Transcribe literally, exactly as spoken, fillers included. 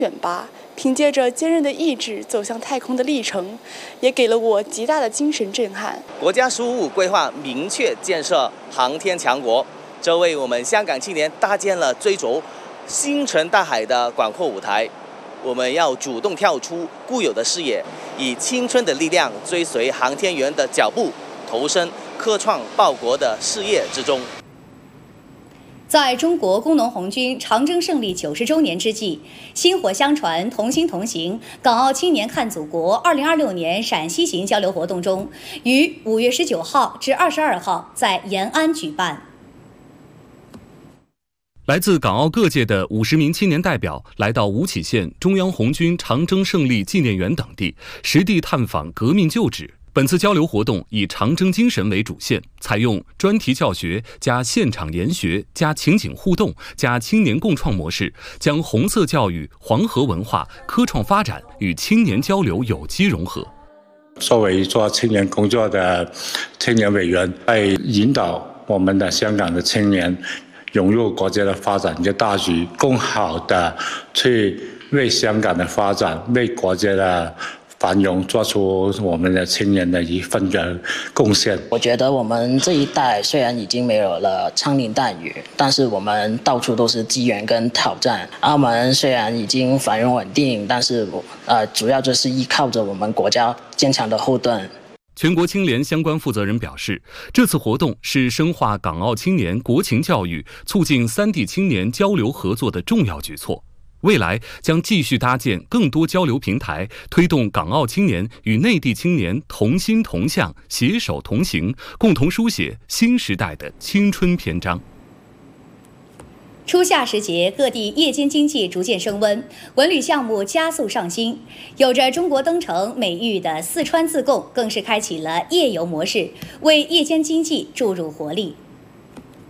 远拔，凭借着坚韧的意志走向太空的历程，也给了我极大的精神震撼。 国家“十五”规划明确建设航天强国，这为我们香港青年搭建了追逐星辰大海的广阔舞台。我们要主动跳出固有的视野，以青春的力量追随航天员的脚步，投身科创报国的事业之中。 在中国工农红军长征胜利九十周年之际，薪火相传，同心同行，港澳青年看祖国二零二六年陕西行交流活动中，于五月十九号至二十二号在延安举办。 来自港澳各界的五十名青年代表来到吴起县中央红军长征胜利纪念园等地，实地探访革命旧址。本次交流活动以长征精神为主线，采用专题教学加现场研学加情景互动加青年共创模式，将红色教育、黄河文化、科创发展与青年交流有机融合。 作为做青年工作的青年委员，在引导我们的香港的青年融入国家的发展一个大局，更好的去为香港的发展、为国家的繁荣做出我们的青年的一份的贡献。 我觉得我们这一代虽然已经没有了枪林弹雨，但是我们到处都是机缘跟挑战。澳门虽然已经繁荣稳定，但是呃，主要就是依靠着我们国家坚强的后盾。 全国青联相关负责人表示，这次活动是深化港澳青年国情教育、促进三地青年交流合作的重要举措。未来将继续搭建更多交流平台，推动港澳青年与内地青年同心同向、携手同行，共同书写新时代的青春篇章。 初夏时节，各地夜间经济逐渐升温，文旅项目加速上新。有着中国登城美誉的四川自贡更是开启了夜游模式，为夜间经济注入活力。